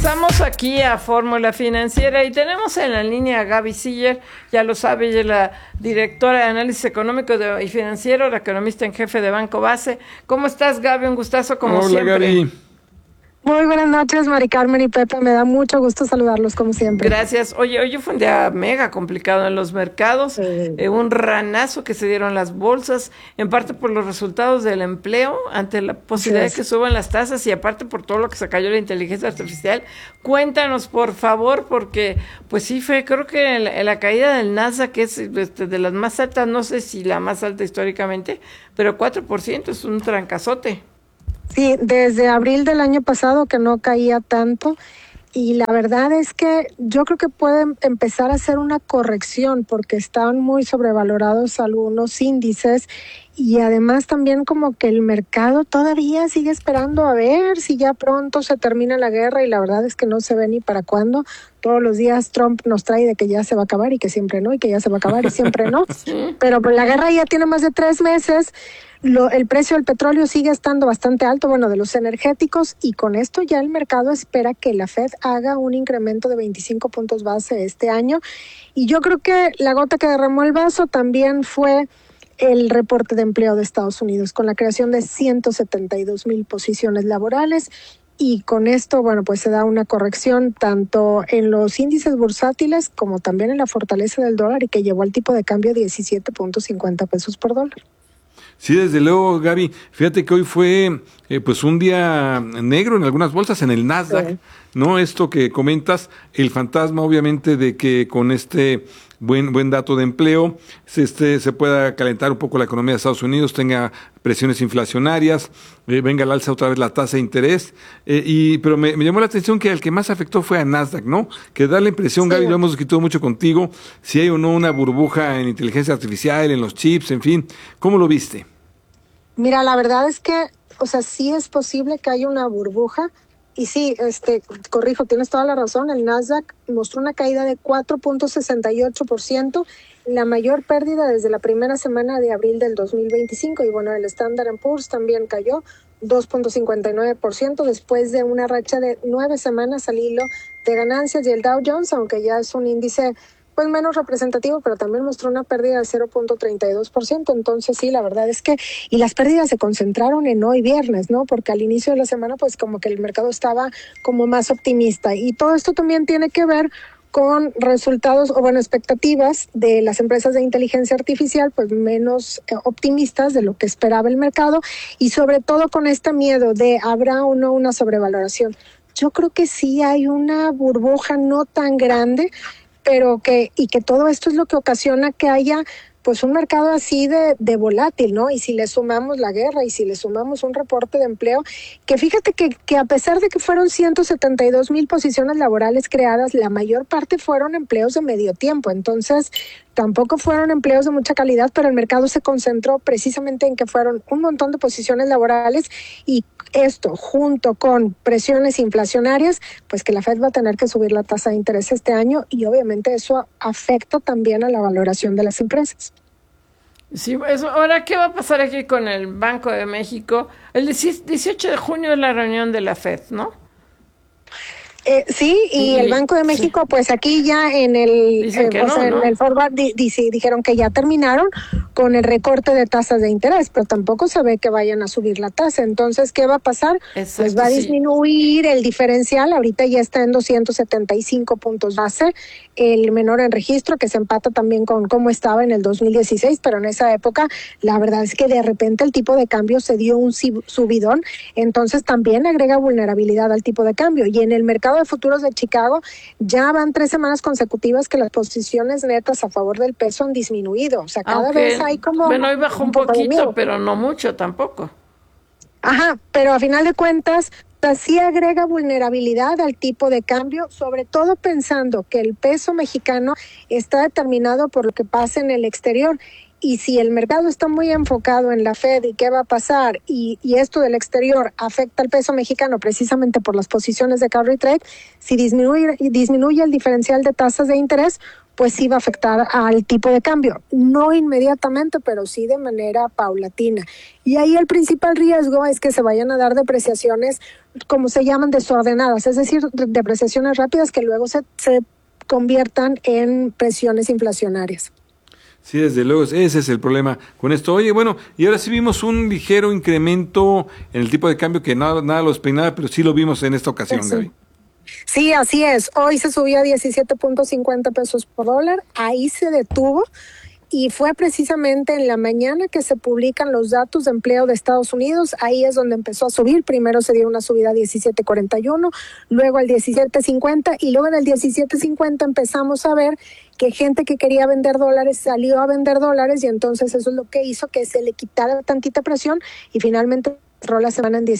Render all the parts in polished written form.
Regresamos aquí a Fórmula Financiera y tenemos en la línea a Gaby Siller, ya lo sabe, ella es la directora de análisis económico y financiero, la economista en jefe de Banco Base. ¿Cómo estás, Gaby? Un gustazo como siempre. Hola, Gaby. Muy buenas noches, Mari Carmen y Pepe, me da mucho gusto saludarlos como siempre. Gracias. Hoy fue un día mega complicado en los mercados, un ranazo que se dieron las bolsas, en parte por los resultados del empleo, ante la posibilidad de que suban las tasas y aparte por todo lo que se cayó la inteligencia artificial. Cuéntanos, por favor, porque pues sí fue, creo que la caída del Nasdaq, que es de las más altas, no sé si la más alta históricamente, pero 4% es un trancazote. Sí, desde abril del año pasado que no caía tanto y la verdad es que yo creo que puede empezar a hacer una corrección porque están muy sobrevalorados algunos índices y además también como que el mercado todavía sigue esperando a ver si ya pronto se termina la guerra y la verdad es que no se ve ni para cuándo. Todos los días Trump nos trae de que ya se va a acabar y que siempre no, y que ya se va a acabar y siempre no. Pero pues la guerra ya tiene más de 3 meses. El precio del petróleo sigue estando bastante alto, bueno, de los energéticos, y con esto ya el mercado espera que la Fed haga un incremento de 25 puntos base este año. Y yo creo que la gota que derramó el vaso también fue el reporte de empleo de Estados Unidos, con la creación de 172,000 posiciones laborales. Y con esto, bueno, pues se da una corrección tanto en los índices bursátiles como también en la fortaleza del dólar y que llevó al tipo de cambio 17.50 pesos por dólar. Sí, desde luego, Gaby. Fíjate que hoy fue pues un día negro en algunas bolsas, en el Nasdaq, ¿no? Esto que comentas, el fantasma obviamente de que con este buen dato de empleo se pueda calentar un poco la economía de Estados Unidos, tenga presiones inflacionarias, venga al alza otra vez la tasa de interés, pero me llamó la atención que el que más afectó fue a Nasdaq, ¿no? Que da la impresión, Gaby, lo hemos discutido mucho contigo, si hay o no una burbuja en inteligencia artificial, en los chips, en fin. ¿Cómo lo viste? Mira, la verdad es que, o sea, sí es posible que haya una burbuja. Y sí, corrijo, tienes toda la razón, el Nasdaq mostró una caída de 4.68%, la mayor pérdida desde la primera semana de abril del 2025, y bueno, el Standard & Poor's también cayó 2.59% después de una racha de 9 semanas al hilo de ganancias, y el Dow Jones, aunque ya es un índice pues menos representativo, pero también mostró una pérdida de 0.32%. Entonces sí, la verdad es que, y las pérdidas se concentraron en hoy viernes, ¿no? Porque al inicio de la semana pues como que el mercado estaba como más optimista, y todo esto también tiene que ver con resultados o bueno, expectativas de las empresas de inteligencia artificial pues menos optimistas de lo que esperaba el mercado, y sobre todo con este miedo de habrá o no una sobrevaloración. Yo creo que sí hay una burbuja no tan grande, pero que todo esto es lo que ocasiona que haya pues un mercado así de volátil, ¿no? Y si le sumamos la guerra y si le sumamos un reporte de empleo, que fíjate que a pesar de que fueron 172,000 posiciones laborales creadas, la mayor parte fueron empleos de medio tiempo, entonces tampoco fueron empleos de mucha calidad, pero el mercado se concentró precisamente en que fueron un montón de posiciones laborales, y esto junto con presiones inflacionarias, pues que la Fed va a tener que subir la tasa de interés este año, y obviamente eso afecta también a la valoración de las empresas. Sí, eso. Ahora, ¿qué va a pasar aquí con el Banco de México? El 18 de junio es la reunión de la Fed, ¿no? Sí, y el Banco de México, pues aquí ya en el en el forward dijeron que ya terminaron con el recorte de tasas de interés, pero tampoco se ve que vayan a subir la tasa. Entonces, ¿qué va a pasar? Exacto, pues va a disminuir el diferencial, ahorita ya está en 275 puntos base, el menor en registro, que se empata también con cómo estaba en el 2016, pero en esa época la verdad es que de repente el tipo de cambio se dio un subidón, entonces también agrega vulnerabilidad al tipo de cambio. Y en el mercado de futuros de Chicago ya van 3 semanas consecutivas que las posiciones netas a favor del peso han disminuido, o sea, cada vez hay como... Bueno, hoy bajó un poquito, pero no mucho tampoco. Ajá, pero a final de cuentas sí agrega vulnerabilidad al tipo de cambio, sobre todo pensando que el peso mexicano está determinado por lo que pasa en el exterior. Y si el mercado está muy enfocado en la Fed y qué va a pasar, y esto del exterior afecta al peso mexicano precisamente por las posiciones de carry trade, si disminuye el diferencial de tasas de interés, pues sí va a afectar al tipo de cambio. No inmediatamente, pero sí de manera paulatina. Y ahí el principal riesgo es que se vayan a dar depreciaciones, como se llaman, desordenadas, es decir, depreciaciones rápidas que luego se conviertan en presiones inflacionarias. Sí, desde luego, ese es el problema con esto. Oye, bueno, y ahora sí vimos un ligero incremento en el tipo de cambio que nada lo despeinaba, pero sí lo vimos en esta ocasión, Sí. Gaby. Sí, así es. Hoy se subió a 17.50 pesos por dólar. Ahí se detuvo. Y fue precisamente en la mañana que se publican los datos de empleo de Estados Unidos. Ahí es donde empezó a subir. Primero se dio una subida a 17.41, luego al 17.50 y luego en el 17.50 empezamos a ver que gente que quería vender dólares salió a vender dólares y entonces eso es lo que hizo que se le quitara tantita presión y finalmente cerró la semana en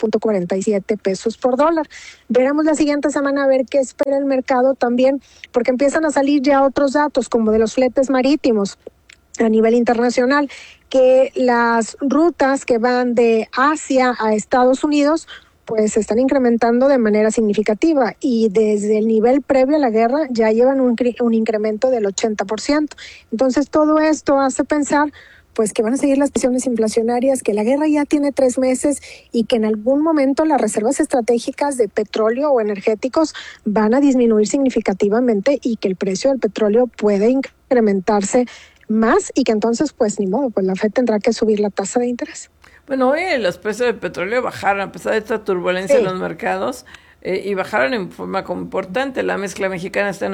17.47 pesos por dólar. Veremos la siguiente semana a ver qué espera el mercado también, porque empiezan a salir ya otros datos como de los fletes marítimos a nivel internacional, que las rutas que van de Asia a Estados Unidos pues se están incrementando de manera significativa y desde el nivel previo a la guerra ya llevan un incremento del 80%. Entonces todo esto hace pensar pues que van a seguir las presiones inflacionarias, que la guerra ya tiene 3 meses y que en algún momento las reservas estratégicas de petróleo o energéticos van a disminuir significativamente y que el precio del petróleo puede incrementarse más y que entonces pues ni modo, pues la Fed tendrá que subir la tasa de interés. Bueno, hoy los precios del petróleo bajaron a pesar de esta turbulencia en los mercados. Y bajaron en forma como importante. La mezcla mexicana está en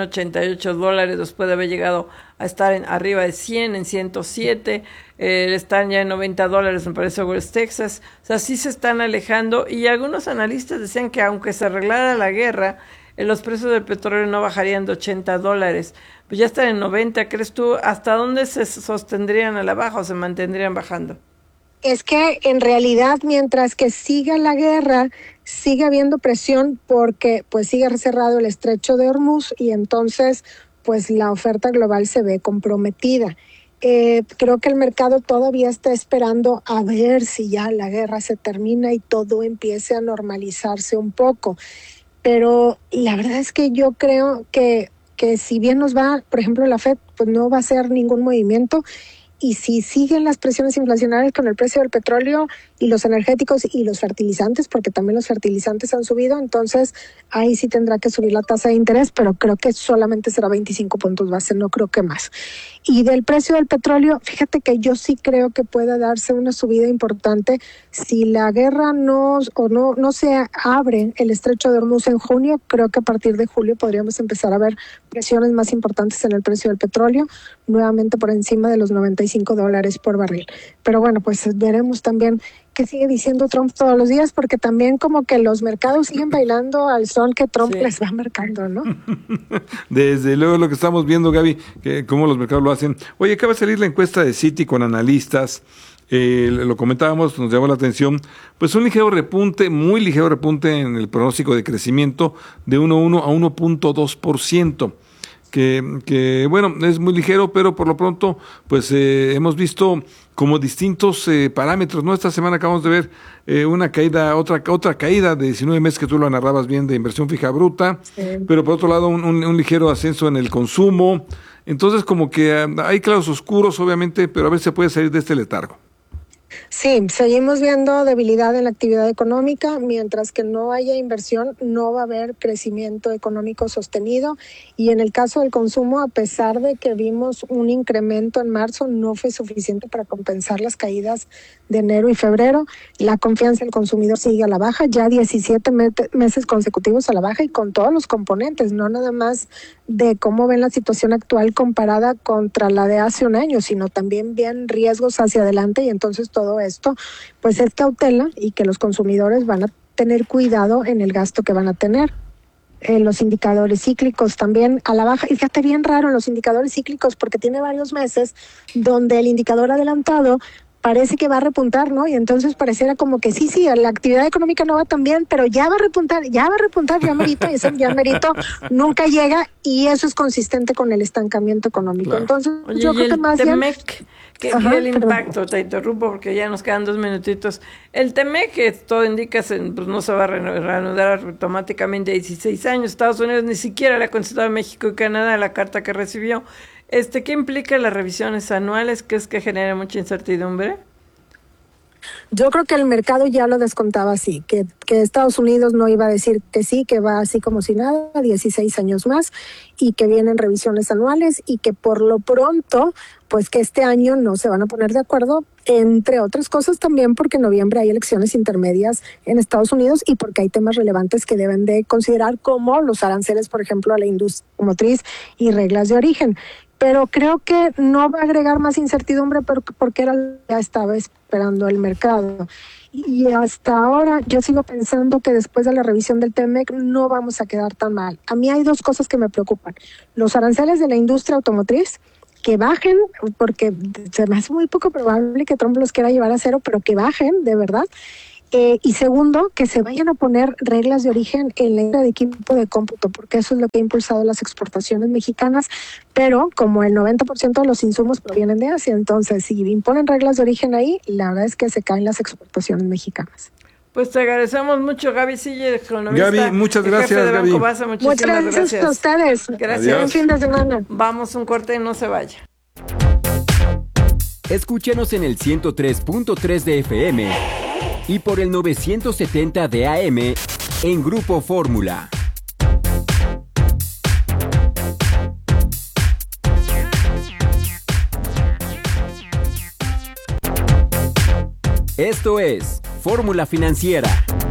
$88 después de haber llegado a estar arriba de 100, en 107. Están ya en $90, me parece, West Texas. O sea, sí se están alejando y algunos analistas decían que aunque se arreglara la guerra, los precios del petróleo no bajarían de $80. Pues ya están en 90. ¿Crees tú hasta dónde se sostendrían a la baja o se mantendrían bajando? Es que en realidad mientras que siga la guerra, sigue habiendo presión porque pues sigue cerrado el estrecho de Hormuz y entonces pues la oferta global se ve comprometida. Creo que el mercado todavía está esperando a ver si ya la guerra se termina y todo empiece a normalizarse un poco. Pero la verdad es que yo creo que si bien nos va, por ejemplo, la Fed, pues no va a hacer ningún movimiento. Y si siguen las presiones inflacionarias con el precio del petróleo y los energéticos y los fertilizantes, porque también los fertilizantes han subido, entonces ahí sí tendrá que subir la tasa de interés, pero creo que solamente será 25 puntos base, no creo que más. Y del precio del petróleo, fíjate que yo sí creo que puede darse una subida importante si la guerra no se abre el estrecho de Hormuz en junio. Creo que a partir de julio podríamos empezar a ver presiones más importantes en el precio del petróleo, nuevamente por encima de los $95 por barril. Pero bueno, pues veremos también qué sigue diciendo Trump todos los días, porque también como que los mercados siguen bailando al son que Trump les va marcando, ¿no? Desde luego lo que estamos viendo, Gaby, que cómo los mercados lo hacen. Oye, acaba de salir la encuesta de Citi con analistas, lo comentábamos, nos llamó la atención, pues un ligero repunte, muy ligero repunte en el pronóstico de crecimiento de 1.1 a 1.2%. Que bueno, es muy ligero, pero por lo pronto pues hemos visto como distintos parámetros, ¿no? Esta semana acabamos de ver una caída, otra caída de 19 meses que tú lo narrabas bien de inversión fija bruta, pero por otro lado un ligero ascenso en el consumo. Entonces como que hay claros oscuros obviamente, pero a ver si se puede salir de este letargo. Sí, seguimos viendo debilidad en la actividad económica, mientras que no haya inversión, no va a haber crecimiento económico sostenido. Y en el caso del consumo, a pesar de que vimos un incremento en marzo, no fue suficiente para compensar las caídas de enero y febrero. La confianza del consumidor sigue a la baja, ya 17 meses consecutivos a la baja y con todos los componentes, no nada más de cómo ven la situación actual comparada contra la de hace un año, sino también bien riesgos hacia adelante y entonces todo esto pues es cautela y que los consumidores van a tener cuidado en el gasto que van a tener. Los indicadores cíclicos también a la baja, y fíjate bien raro los indicadores cíclicos porque tiene varios meses donde el indicador adelantado parece que va a repuntar, ¿no? Y entonces pareciera como que sí, la actividad económica no va tan bien, pero ya va a repuntar, ya merito, y ese ya merito nunca llega, y eso es consistente con el estancamiento económico. Claro. Entonces, Oye, yo creo que más bien... que el impacto, te interrumpo porque ya nos quedan 2 minutitos. El TEMEC, que todo indica, pues no se va a reanudar automáticamente a 16 años. Estados Unidos ni siquiera le ha concedido a México y Canadá la carta que recibió. ¿Qué implica las revisiones anuales? ¿Que es que genera mucha incertidumbre? Yo creo que el mercado ya lo descontaba así, que Estados Unidos no iba a decir que sí, que va así como si nada, 16 años más, y que vienen revisiones anuales, y que por lo pronto, pues que este año no se van a poner de acuerdo, entre otras cosas también porque en noviembre hay elecciones intermedias en Estados Unidos y porque hay temas relevantes que deben de considerar, como los aranceles, por ejemplo, a la industria automotriz y reglas de origen. Pero creo que no va a agregar más incertidumbre porque era lo que ya estaba esperando el mercado. Y hasta ahora yo sigo pensando que después de la revisión del TEMEC no vamos a quedar tan mal. A mí hay 2 cosas que me preocupan. Los aranceles de la industria automotriz, que bajen, porque se me hace muy poco probable que Trump los quiera llevar a 0, pero que bajen, de verdad. Y segundo, que se vayan a poner reglas de origen en la industria de equipo de cómputo, porque eso es lo que ha impulsado las exportaciones mexicanas, pero como el 90% de los insumos provienen de Asia, entonces si imponen reglas de origen ahí, la verdad es que se caen las exportaciones mexicanas. Pues te agradecemos mucho, Gaby Siller, economista. Gaby, muchas gracias, Gaby. Muchas gracias a ustedes. Gracias. Buen fin de semana. Vamos un corte y no se vaya. Escúchenos en el 103.3 de FM y por el 970 de AM en Grupo Fórmula. Esto es Fórmula Financiera.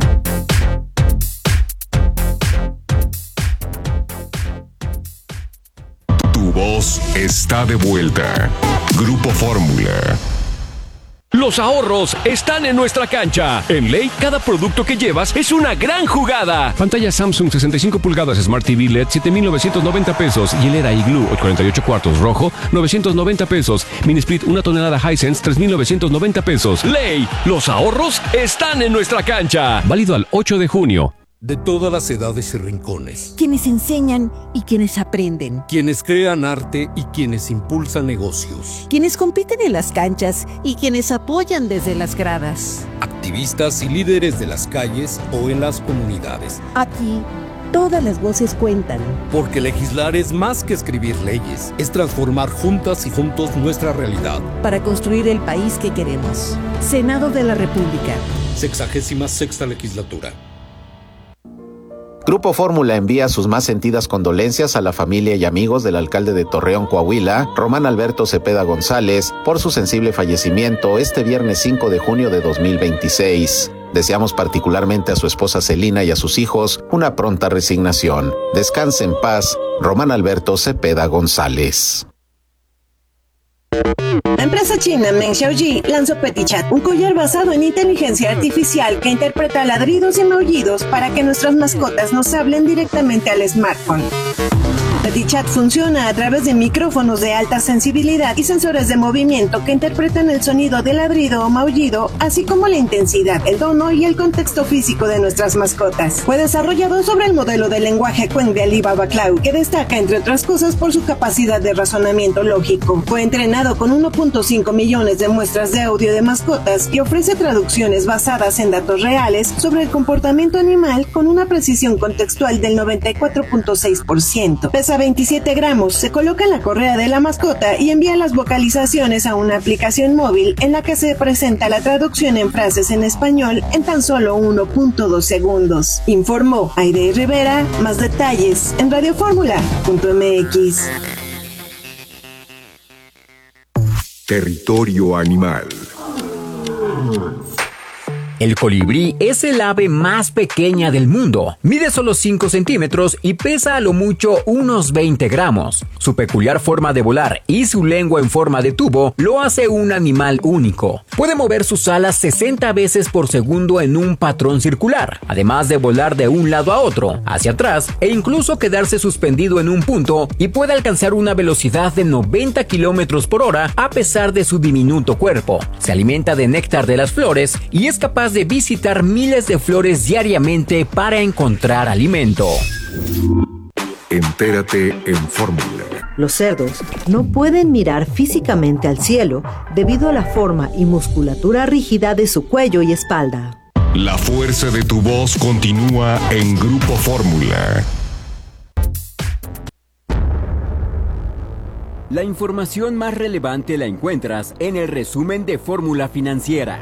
Tu voz está de vuelta. Grupo Fórmula. Los ahorros están en nuestra cancha. En Ley, cada producto que llevas es una gran jugada. Pantalla Samsung 65 pulgadas Smart TV LED, 7,990 pesos. Hielera Igloo 48 cuartos rojo, 990 pesos. Mini Split 1 tonelada Hisense, 3,990 pesos. Ley, los ahorros están en nuestra cancha. Válido al 8 de junio. De todas las edades y rincones. Quienes enseñan y quienes aprenden. Quienes crean arte y quienes impulsan negocios. Quienes compiten en las canchas y quienes apoyan desde las gradas. Activistas y líderes de las calles o en las comunidades. Aquí, todas las voces cuentan. Porque legislar es más que escribir leyes. Es transformar juntas y juntos nuestra realidad. Para construir el país que queremos. Senado de la República. 66ª legislatura. Grupo Fórmula envía sus más sentidas condolencias a la familia y amigos del alcalde de Torreón, Coahuila, Román Alberto Cepeda González, por su sensible fallecimiento este viernes 5 de junio de 2026. Deseamos particularmente a su esposa Celina y a sus hijos una pronta resignación. Descanse en paz, Román Alberto Cepeda González. La empresa china Meng Xiaoji lanzó PetiChat, un collar basado en inteligencia artificial que interpreta ladridos y maullidos para que nuestras mascotas nos hablen directamente al smartphone. PetiChat funciona a través de micrófonos de alta sensibilidad y sensores de movimiento que interpretan el sonido de ladrido o maullido, así como la intensidad, el tono y el contexto físico de nuestras mascotas. Fue desarrollado sobre el modelo de lenguaje Qwen de Alibaba Cloud, que destaca, entre otras cosas, por su capacidad de razonamiento lógico. Fue entrenado con 1.5 millones de muestras de audio de mascotas y ofrece traducciones basadas en datos reales sobre el comportamiento animal con una precisión contextual del 94.6%. Pesa 27 gramos, se coloca en la correa de la mascota y envía las vocalizaciones a una aplicación móvil en la que se presenta la traducción en frases en español en tan solo 1.2 segundos. Informó Aide Rivera. Más detalles en radioformula.mx. Territorio Animal. El colibrí es el ave más pequeña del mundo. Mide solo 5 centímetros y pesa a lo mucho unos 20 gramos. Su peculiar forma de volar y su lengua en forma de tubo lo hace un animal único. Puede mover sus alas 60 veces por segundo en un patrón circular, además de volar de un lado a otro, hacia atrás e incluso quedarse suspendido en un punto, y puede alcanzar una velocidad de 90 kilómetros por hora a pesar de su diminuto cuerpo. Se alimenta de néctar de las flores y es capaz de visitar miles de flores diariamente para encontrar alimento. Entérate en Fórmula. Los cerdos no pueden mirar físicamente al cielo debido a la forma y musculatura rígida de su cuello y espalda. La fuerza de tu voz continúa en Grupo Fórmula. La información más relevante la encuentras en el resumen de Fórmula Financiera.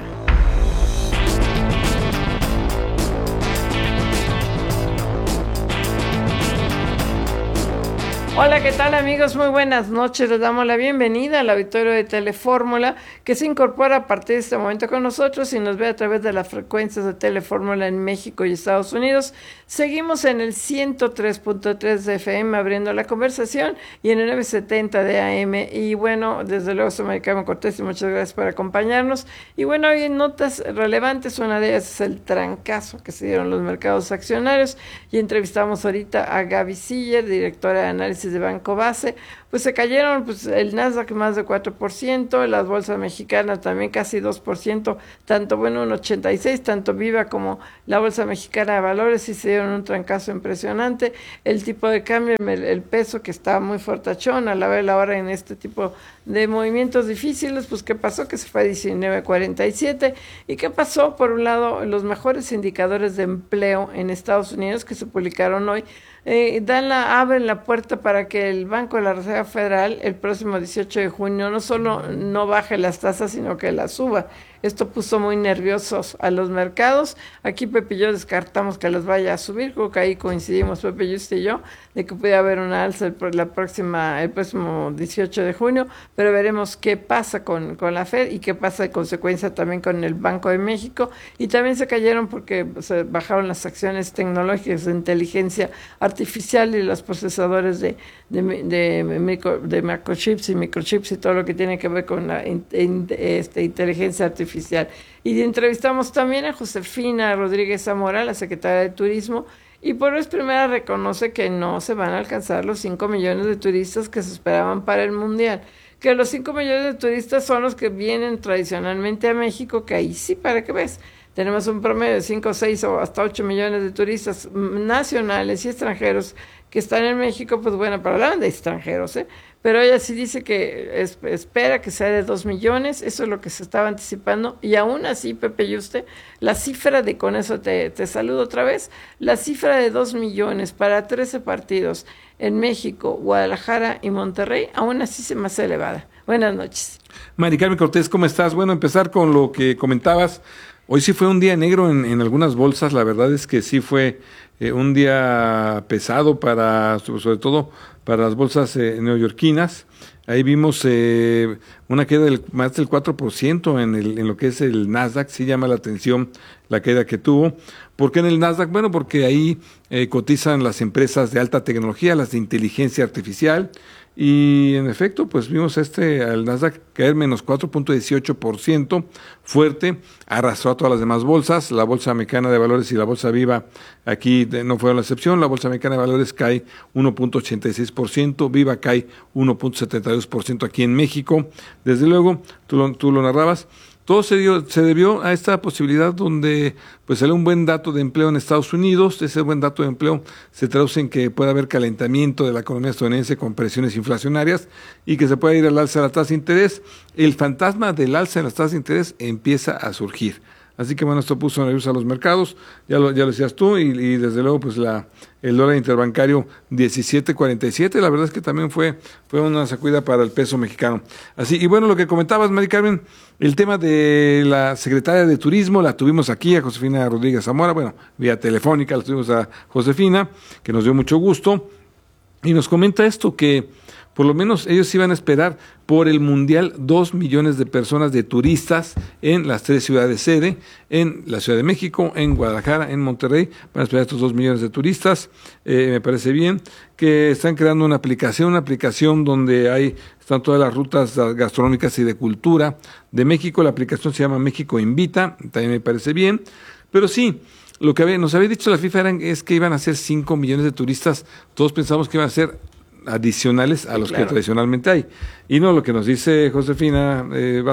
Hola, ¿qué tal amigos? Muy buenas noches. Les damos la bienvenida al auditorio de Telefórmula, que se incorpora a partir de este momento con nosotros y nos ve a través de las frecuencias de Telefórmula en México y Estados Unidos. Seguimos en el 103.3 de FM abriendo la conversación y en el 970 de AM. Y bueno, desde luego soy Maricarmen Cortés y muchas gracias por acompañarnos. Y bueno, hoy en notas relevantes, una de ellas es el trancazo que se dieron los mercados accionarios, y entrevistamos ahorita a Gaby Siller, directora de análisis de Banco Base. Pues se cayeron el Nasdaq más de 4%, las bolsas mexicanas también casi 2%, tanto un 86%, tanto Viva como la Bolsa Mexicana de Valores sí se dieron un trancazo impresionante. El tipo de cambio, el peso que está muy fortachón a la vez ahora en este tipo de movimientos difíciles, pues ¿qué pasó? Que se fue a 19.47. ¿Y qué pasó? Por un lado, los mejores indicadores de empleo en Estados Unidos que se publicaron hoy abren la puerta para que el Banco de la Reserva Federal el próximo 18 de junio no solo no baje las tasas, sino que las suba. Esto puso muy nerviosos a los mercados. Aquí Pepe y yo descartamos que las vaya a subir, creo que ahí coincidimos Pepe y usted y yo, de que puede haber una alza el próximo 18 de junio, pero veremos qué pasa con la Fed y qué pasa de consecuencia también con el Banco de México. Y también se cayeron porque se bajaron las acciones tecnológicas de inteligencia artificial y los procesadores de microchips y microchips y todo lo que tiene que ver con la inteligencia artificial. Y entrevistamos también a Josefina Rodríguez Zamora, la secretaria de Turismo, y por vez primera reconoce que no se van a alcanzar los 5 millones de turistas que se esperaban para el Mundial, que los 5 millones de turistas son los que vienen tradicionalmente a México, que ahí sí, para que ves, tenemos un promedio de 5, 6 o hasta 8 millones de turistas nacionales y extranjeros que están en México. Pues bueno, para hablar de extranjeros, pero ella sí dice que espera que sea de 2 millones, eso es lo que se estaba anticipando, y aún así, Pepe y usted, la cifra de, con eso te saludo otra vez, la cifra de 2 millones para 13 partidos en México, Guadalajara y Monterrey, aún así se me hace elevada. Buenas noches. Maricarmen Cortés, ¿cómo estás? Bueno, empezar con lo que comentabas. Hoy sí fue un día negro en algunas bolsas, la verdad es que sí fue un día pesado sobre todo para las bolsas neoyorquinas. Ahí vimos una caída del más del 4% en lo que es el Nasdaq. Sí llama la atención la caída que tuvo. ¿Por qué en el Nasdaq? Bueno, porque ahí cotizan las empresas de alta tecnología, las de inteligencia artificial. Y en efecto, pues vimos al Nasdaq caer menos 4.18%, fuerte, arrastró a todas las demás bolsas. La Bolsa Mexicana de Valores y la Bolsa Viva aquí no fueron la excepción. La Bolsa Mexicana de Valores cae 1.86%, Viva cae 1.72% aquí en México. Desde luego, tú lo narrabas. Todo se debió a esta posibilidad donde pues salió un buen dato de empleo en Estados Unidos. Ese buen dato de empleo se traduce en que puede haber calentamiento de la economía estadounidense con presiones inflacionarias y que se puede ir al alza de la tasa de interés. El fantasma del alza en las tasas de interés empieza a surgir. Así que bueno, esto puso nerviosos a los mercados, ya lo decías tú, y desde luego pues el dólar interbancario 17.47, la verdad es que también fue una sacudida para el peso mexicano. Así, y bueno, lo que comentabas, Maricarmen, el tema de la secretaria de Turismo, la tuvimos aquí a Josefina Rodríguez Zamora, bueno, vía telefónica la tuvimos a Josefina, que nos dio mucho gusto. Y nos comenta esto, que por lo menos ellos iban a esperar por el Mundial 2 millones de personas, de turistas, en las 3 ciudades sede, en la Ciudad de México, en Guadalajara, en Monterrey. Van a esperar estos 2 millones de turistas. Me parece bien que están creando una aplicación donde están todas las rutas gastronómicas y de cultura de México. La aplicación se llama México Invita, también me parece bien. Pero sí, lo que nos había dicho la FIFA es que iban a ser 5 millones de turistas. Todos pensamos que iban a ser adicionales a los que tradicionalmente hay. Y no, lo que nos dice Josefina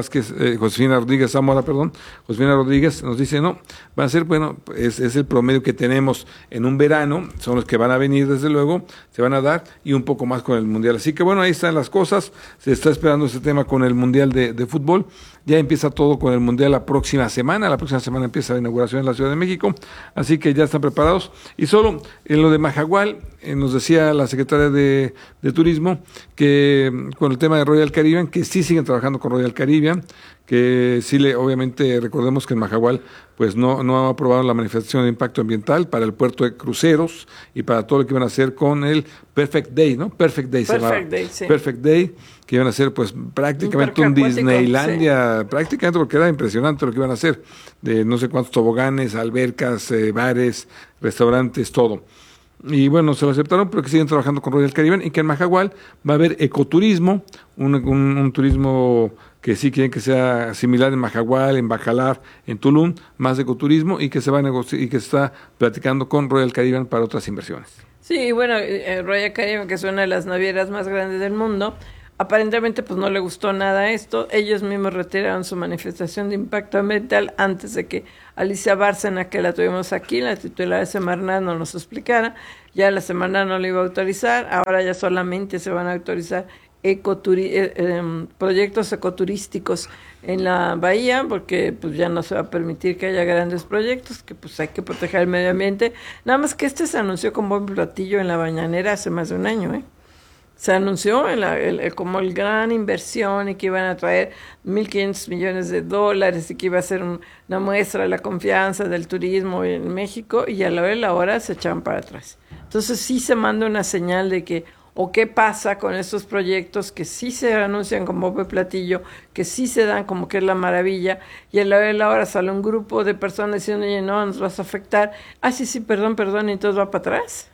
Rodríguez Zamora, Josefina Rodríguez nos dice, no, van a ser, es el promedio que tenemos en un verano, son los que van a venir desde luego, se van a dar, y un poco más con el Mundial. Así que ahí están las cosas, se está esperando ese tema con el Mundial de fútbol, ya empieza todo con el Mundial la próxima semana empieza la inauguración en la Ciudad de México, así que ya están preparados. Y solo en lo de Mahahual, nos decía la secretaria de Turismo que con el tema de Royal Caribbean, que sí siguen trabajando con Royal Caribbean, que sí obviamente recordemos que en Mahahual pues no aprobaron la manifestación de impacto ambiental para el puerto de cruceros y para todo lo que iban a hacer con el Perfect Day, ¿no? Perfect Day, sí. Perfect Day, que iban a hacer pues prácticamente un Disneylandia, prácticamente, porque era impresionante lo que iban a hacer, de no sé cuántos toboganes, albercas, bares, restaurantes, todo. Y se lo aceptaron, pero que siguen trabajando con Royal Caribbean, y que en Mahahual va a haber ecoturismo, un turismo que sí quieren que sea similar en Mahahual, en Bacalar, en Tulum, más ecoturismo, y que se va a negociar y que se está platicando con Royal Caribbean para otras inversiones. Sí, Royal Caribbean, que es una de las navieras más grandes del mundo, aparentemente pues no le gustó nada esto. Ellos mismos retiraron su manifestación de impacto ambiental antes de que Alicia Bárcena, que la tuvimos aquí, la titular de Semarnat, no nos explicara. Ya la Semarnat no lo iba a autorizar, ahora ya solamente se van a autorizar proyectos ecoturísticos en la bahía, porque pues ya no se va a permitir que haya grandes proyectos, que pues hay que proteger el medio ambiente. Nada más que se anunció con buen platillo en la Mañanera hace más de un año, Se anunció como el gran inversión, y que iban a traer $1,500 millones y que iba a ser una muestra de la confianza del turismo en México, y a la hora se echaban para atrás. Entonces sí se manda una señal de que, o qué pasa con estos proyectos que sí se anuncian con bombo y platillo, que sí se dan como que es la maravilla, y a la hora sale un grupo de personas diciendo, oye, no, nos vas a afectar. Sí, perdón, y entonces va para atrás.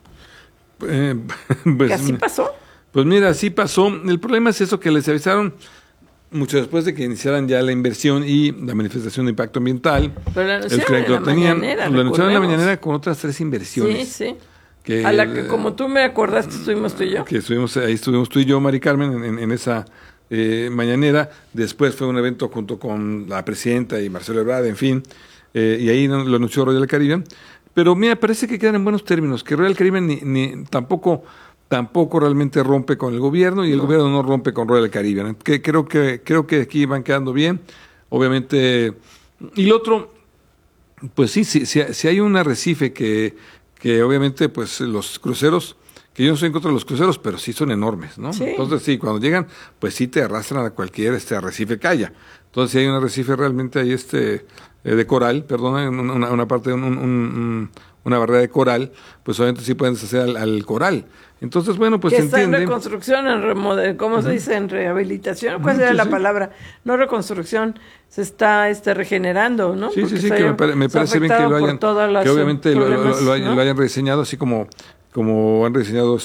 Pues, ¿Así pasó? Pues mira, así pasó. El problema es eso, que les avisaron mucho después de que iniciaran ya la inversión y la manifestación de impacto ambiental. Pero lo anunciaron en la mañanera. Lo anunciaron en la mañanera con otras 3 inversiones. Sí. A la que, como tú me acordaste, estuvimos tú y yo. Que ahí estuvimos tú y yo, Mari Carmen, en esa mañanera. Después fue un evento junto con la presidenta y Marcelo Ebrard, en fin. Y ahí lo anunció Royal Caribbean. Pero mira, parece que quedan en buenos términos, que Royal Caribbean tampoco realmente rompe con el gobierno, y el gobierno no rompe con Royal Caribbean. Que creo que aquí van quedando bien, obviamente. Y lo otro, pues sí hay un arrecife que obviamente pues los cruceros, que yo no soy en contra de los cruceros, pero sí son enormes, ¿no? Sí. Entonces sí, cuando llegan, pues sí te arrastran a cualquier arrecife que haya. Entonces si hay un arrecife realmente ahí de coral, una parte de una barrera de coral, pues obviamente sí pueden deshacer al coral. Entonces, pues que se entiende. Está en reconstrucción, en remodelación, ¿cómo se dice? En rehabilitación. ¿Cuál sería la palabra? No reconstrucción, se está regenerando, ¿no? Sí, que me parece bien que lo hayan, que obviamente lo hayan rediseñado, así como han rediseñado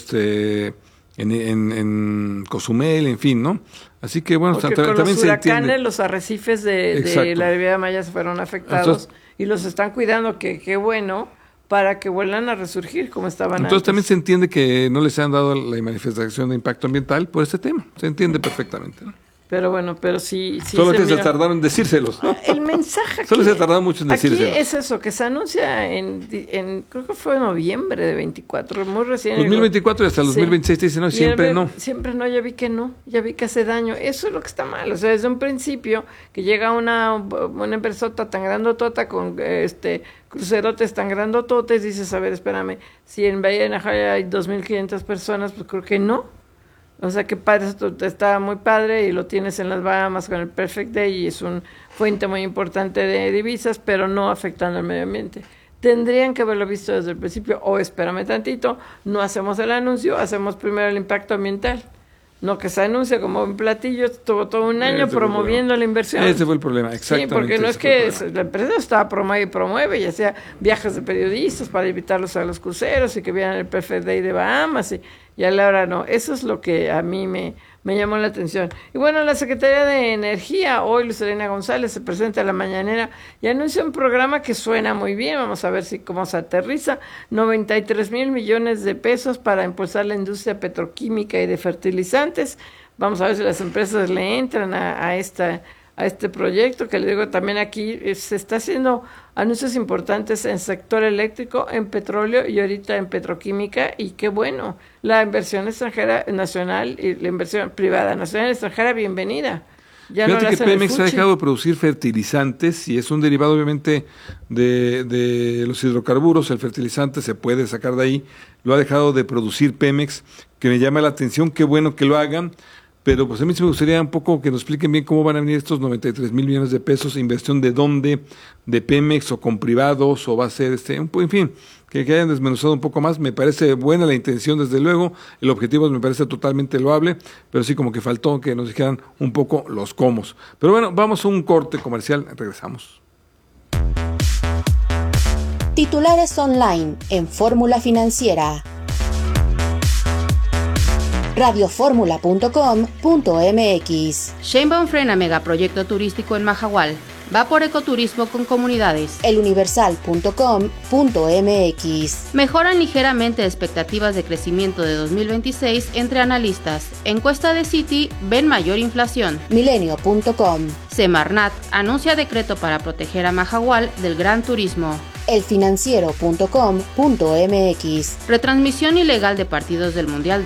en Cozumel, en fin, ¿no? Así que bueno, porque también con los se huracanes, entiende. Los arrecifes de la Riviera Maya se fueron afectados. Entonces, y los están cuidando, que qué bueno, para que vuelvan a resurgir como estaban antes. Entonces también se entiende que no les han dado la manifestación de impacto ambiental por este tema. Se entiende perfectamente, ¿no? Pero sí. Solo que se tardaron en decírselos. El mensaje Solo se tardaron mucho en decírselos. Aquí es eso, que se anuncia en creo que fue en noviembre de 24, muy recién. 2024 y hasta el 2026 te dicen, no, siempre no. Siempre no, ya vi que hace daño. Eso es lo que está mal. O sea, desde un principio, que llega una empresota tan grandotota con crucerotes tan grandototes, dices, a ver, espérame, si en Bahía de Najayo hay 2,500 personas, pues creo que no. O sea, que padre, esto está muy padre, y lo tienes en las Bahamas con el Perfect Day, y es un fuente muy importante de divisas, pero no afectando al medio ambiente. tendrían que haberlo visto desde el principio, o espérame tantito, no hacemos el anuncio, hacemos primero el impacto ambiental. No que se anuncia como un platillo, estuvo todo un año promoviendo la inversión. Ese fue el problema, exactamente. Sí, porque no es que la empresa estaba promueve, ya sea viajes de periodistas para invitarlos a los cruceros y que vieran el Perfect Day de Bahamas, y a la hora no. Eso es lo que a mí me llamó la atención. Y bueno, la Secretaría de Energía, hoy Luz Helena González se presenta a la mañanera y anuncia un programa que suena muy bien, vamos a ver cómo se aterriza, 93,000 millones de pesos para impulsar la industria petroquímica y de fertilizantes. Vamos a ver si las empresas le entran a este proyecto, que le digo también aquí, se está haciendo anuncios importantes en sector eléctrico, en petróleo y ahorita en petroquímica, y qué bueno, la inversión extranjera nacional y la inversión privada nacional y extranjera, bienvenida. Ya fíjate no que Pemex ha dejado de producir fertilizantes y es un derivado obviamente de los hidrocarburos, el fertilizante se puede sacar de ahí, lo ha dejado de producir Pemex, que me llama la atención, qué bueno que lo hagan. Pero pues a mí sí me gustaría un poco que nos expliquen bien cómo van a venir estos 93,000 millones de pesos, inversión de dónde, de Pemex o con privados, o va a ser en fin, que hayan desmenuzado un poco más. Me parece buena la intención, desde luego, el objetivo me parece totalmente loable, pero sí como que faltó que nos dijeran un poco los cómo. Pero bueno, vamos a un corte comercial, regresamos. Titulares online en Fórmula Financiera. radioformula.com.mx. Sheinbaum frena megaproyecto turístico en Mahahual. Va por ecoturismo con comunidades. eluniversal.com.mx. Mejoran ligeramente expectativas de crecimiento de 2026 entre analistas. Encuesta de Citi ven mayor inflación. Milenio.com. Semarnat anuncia decreto para proteger a Mahahual del gran turismo. elfinanciero.com.mx. Retransmisión ilegal de partidos del Mundial